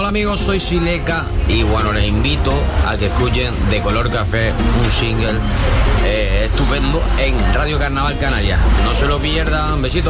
Hola amigos, soy Sileca y bueno, les invito a que escuchen De Color Café, un single estupendo en Radio Carnaval Canarias. No se lo pierdan, besitos.